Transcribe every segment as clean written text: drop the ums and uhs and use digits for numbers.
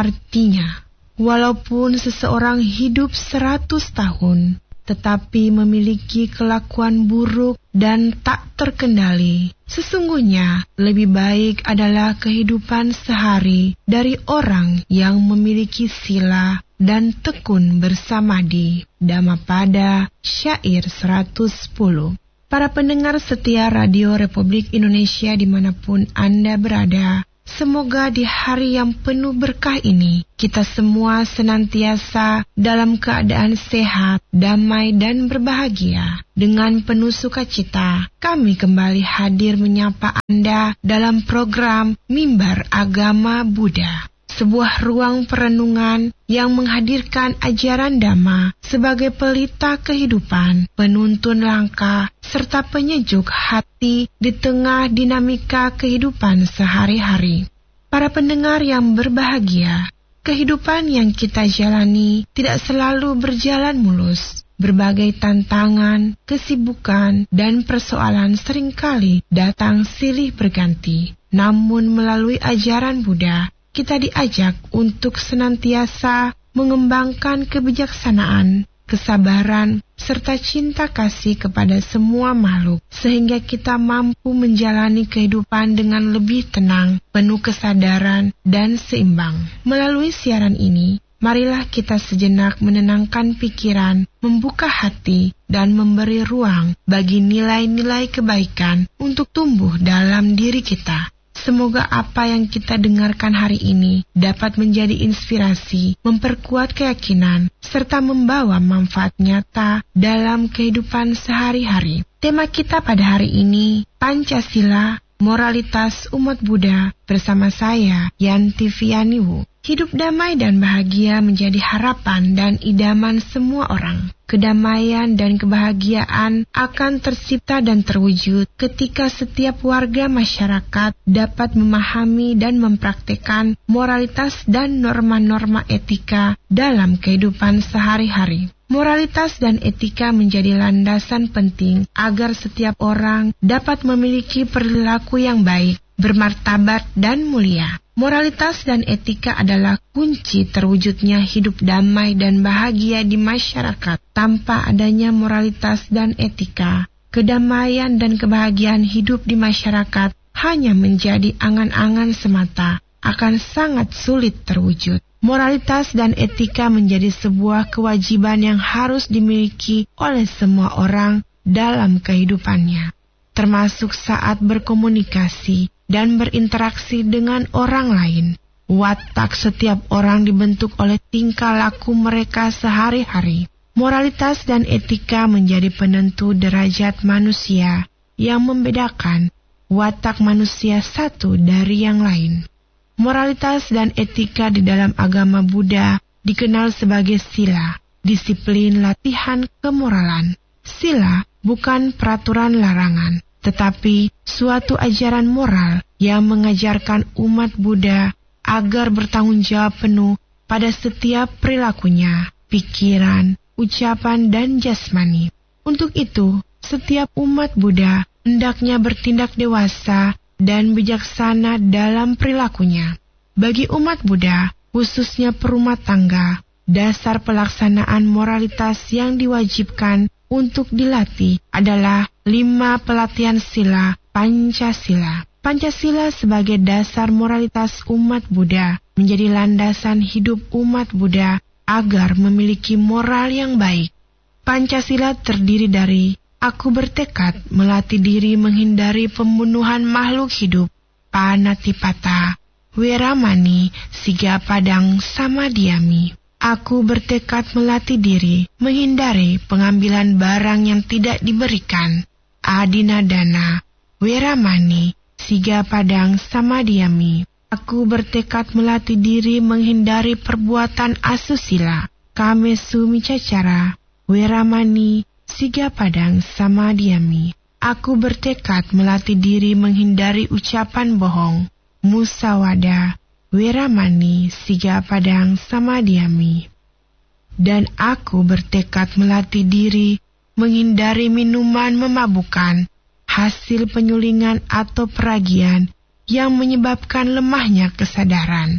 Artinya, walaupun seseorang hidup 100 tahun, tetapi memiliki kelakuan buruk dan tak terkendali, sesungguhnya lebih baik adalah kehidupan sehari dari orang yang memiliki sila dan tekun bersamadi. Dhammapada, syair 110. Para pendengar setia Radio Republik Indonesia dimanapun Anda berada, semoga di hari yang penuh berkah ini, kita semua senantiasa dalam keadaan sehat, damai, dan berbahagia. Dengan penuh sukacita, kami kembali hadir menyapa Anda dalam program Mimbar Agama Buddha. Sebuah ruang perenungan yang menghadirkan ajaran Dhamma sebagai pelita kehidupan, penuntun langkah, serta penyejuk hati di tengah dinamika kehidupan sehari-hari. Para pendengar yang berbahagia, kehidupan yang kita jalani tidak selalu berjalan mulus. Berbagai tantangan, kesibukan, dan persoalan seringkali datang silih berganti. Namun melalui ajaran Buddha, kita diajak untuk senantiasa mengembangkan kebijaksanaan, kesabaran, serta cinta kasih kepada semua makhluk, sehingga kita mampu menjalani kehidupan dengan lebih tenang, penuh kesadaran, dan seimbang. Melalui siaran ini, marilah kita sejenak menenangkan pikiran, membuka hati, dan memberi ruang bagi nilai-nilai kebaikan untuk tumbuh dalam diri kita. Semoga apa yang kita dengarkan hari ini dapat menjadi inspirasi, memperkuat keyakinan, serta membawa manfaat nyata dalam kehidupan sehari-hari. Tema kita pada hari ini, Pancasila, Moralitas Umat Buddha, bersama saya, Yanti Vianiwu. Hidup damai dan bahagia menjadi harapan dan idaman semua orang. Kedamaian dan kebahagiaan akan tercipta dan terwujud ketika setiap warga masyarakat dapat memahami dan mempraktikkan moralitas dan norma-norma etika dalam kehidupan sehari-hari. Moralitas dan etika menjadi landasan penting agar setiap orang dapat memiliki perilaku yang baik, bermartabat, dan mulia. Moralitas dan etika adalah kunci terwujudnya hidup damai dan bahagia di masyarakat. Tanpa adanya moralitas dan etika, kedamaian dan kebahagiaan hidup di masyarakat hanya menjadi angan-angan semata, akan sangat sulit terwujud. Moralitas dan etika menjadi sebuah kewajiban yang harus dimiliki oleh semua orang dalam kehidupannya, termasuk saat berkomunikasi dan berinteraksi dengan orang lain. Watak setiap orang dibentuk oleh tingkah laku mereka sehari-hari. Moralitas dan etika menjadi penentu derajat manusia yang membedakan watak manusia satu dari yang lain. Moralitas dan etika di dalam agama Buddha dikenal sebagai sila, disiplin latihan kemoralan. Sila bukan peraturan larangan, tetapi suatu ajaran moral yang mengajarkan umat Buddha agar bertanggung jawab penuh pada setiap perilakunya, pikiran, ucapan, dan jasmani. Untuk itu, setiap umat Buddha hendaknya bertindak dewasa dan bijaksana dalam perilakunya. Bagi umat Buddha, khususnya perumah tangga, dasar pelaksanaan moralitas yang diwajibkan untuk dilatih adalah 5 pelatihan sila Pancasila. Pancasila sebagai dasar moralitas umat Buddha menjadi landasan hidup umat Buddha agar memiliki moral yang baik. Pancasila terdiri dari aku bertekad melatih diri menghindari pembunuhan makhluk hidup, panatipata, weramani, sigapadang, samadhyami. Aku bertekad melatih diri menghindari pengambilan barang yang tidak diberikan, adinadana, weramani, sigapadang, samadhyami. Aku bertekad melatih diri menghindari perbuatan asusila, kamesu micacara, weramani, sigapadang, samadhyami. Aku bertekad melatih diri menghindari ucapan bohong, musawada, weramani, sigapadang, samadhyami. Dan aku bertekad melatih diri menghindari minuman memabukkan, hasil penyulingan atau peragian yang menyebabkan lemahnya kesadaran,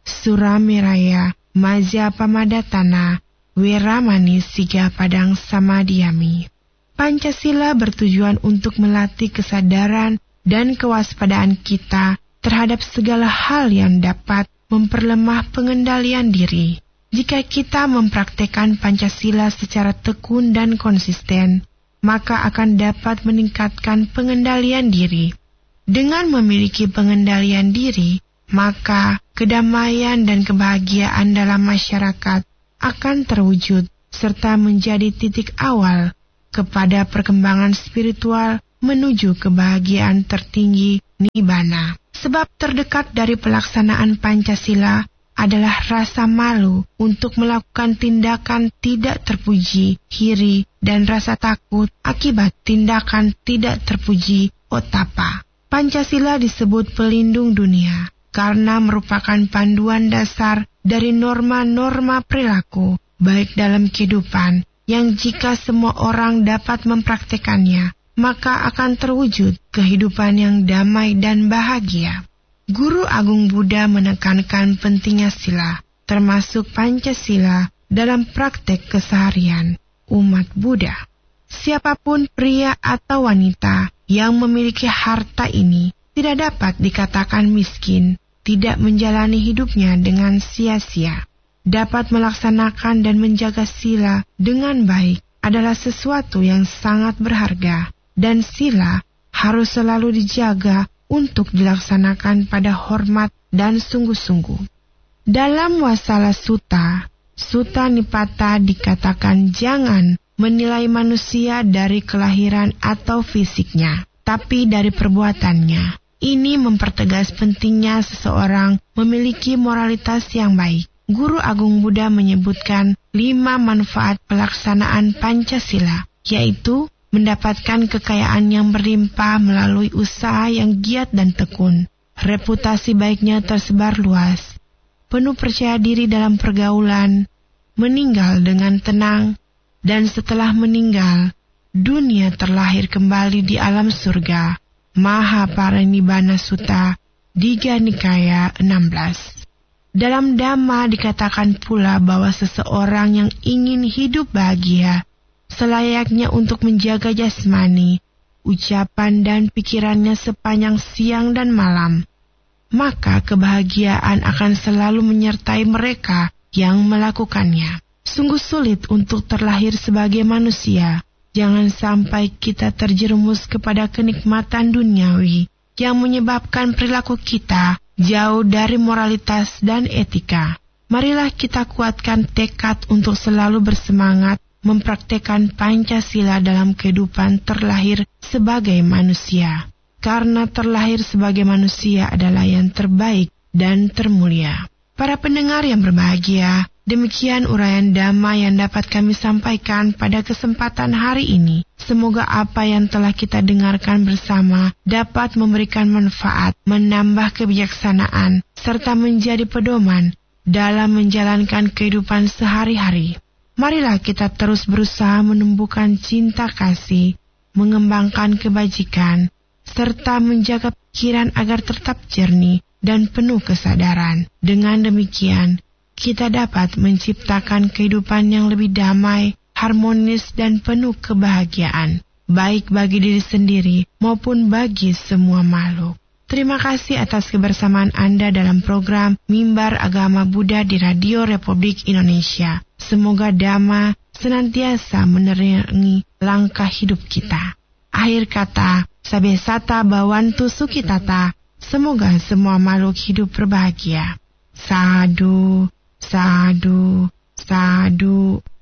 Suramiraya, Maja Pamadatana, Wiramani Siga Padang Samadiami. Pancasila bertujuan untuk melatih kesadaran dan kewaspadaan kita terhadap segala hal yang dapat memperlemah pengendalian diri. Jika kita mempraktekkan Pancasila secara tekun dan konsisten, maka akan dapat meningkatkan pengendalian diri. Dengan memiliki pengendalian diri, maka kedamaian dan kebahagiaan dalam masyarakat akan terwujud serta menjadi titik awal kepada perkembangan spiritual menuju kebahagiaan tertinggi Nibbana. Sebab terdekat dari pelaksanaan Pancasila adalah rasa malu untuk melakukan tindakan tidak terpuji, iri, dan rasa takut akibat tindakan tidak terpuji, otapa. Pancasila disebut pelindung dunia karena merupakan panduan dasar dari norma-norma perilaku, baik dalam kehidupan, yang jika semua orang dapat mempraktekannya, maka akan terwujud kehidupan yang damai dan bahagia. Guru Agung Buddha menekankan pentingnya sila, termasuk Pancasila, dalam praktek keseharian umat Buddha. Siapapun pria atau wanita yang memiliki harta ini tidak dapat dikatakan miskin, tidak menjalani hidupnya dengan sia-sia. Dapat melaksanakan dan menjaga sila dengan baik adalah sesuatu yang sangat berharga, dan sila harus selalu dijaga untuk dilaksanakan pada hormat dan sungguh-sungguh. Dalam Wasala Sutta, Sutta Nipata dikatakan jangan menilai manusia dari kelahiran atau fisiknya, tapi dari perbuatannya. Ini mempertegas pentingnya seseorang memiliki moralitas yang baik. Guru Agung Buddha menyebutkan 5 manfaat pelaksanaan Pancasila, yaitu mendapatkan kekayaan yang berlimpah melalui usaha yang giat dan tekun, reputasi baiknya tersebar luas, penuh percaya diri dalam pergaulan, meninggal dengan tenang, dan setelah meninggal, dunia terlahir kembali di alam surga. Mahaparinibbana Sutta, Digha Nikaya 16. Dalam Dhamma dikatakan pula bahwa seseorang yang ingin hidup bahagia selayaknya untuk menjaga jasmani, ucapan dan pikirannya sepanjang siang dan malam. Maka kebahagiaan akan selalu menyertai mereka yang melakukannya. Sungguh sulit untuk terlahir sebagai manusia. Jangan sampai kita terjerumus kepada kenikmatan duniawi yang menyebabkan perilaku kita jauh dari moralitas dan etika. Marilah kita kuatkan tekad untuk selalu bersemangat mempraktekkan Pancasila dalam kehidupan terlahir sebagai manusia. Karena terlahir sebagai manusia adalah yang terbaik dan termulia. Para pendengar yang berbahagia, demikian uraian Dhamma yang dapat kami sampaikan pada kesempatan hari ini. Semoga apa yang telah kita dengarkan bersama dapat memberikan manfaat, menambah kebijaksanaan, serta menjadi pedoman dalam menjalankan kehidupan sehari-hari. Marilah kita terus berusaha menumbuhkan cinta kasih, mengembangkan kebajikan, serta menjaga pikiran agar tetap jernih dan penuh kesadaran. Dengan demikian, kita dapat menciptakan kehidupan yang lebih damai, harmonis, dan penuh kebahagiaan, baik bagi diri sendiri maupun bagi semua makhluk. Terima kasih atas kebersamaan Anda dalam program Mimbar Agama Buddha di Radio Republik Indonesia. Semoga Dhamma senantiasa menerangi langkah hidup kita. Akhir kata, Sabesata Bhawantu Sukhitata. Semoga semua makhluk hidup berbahagia. Sadhu, sadhu, sadhu.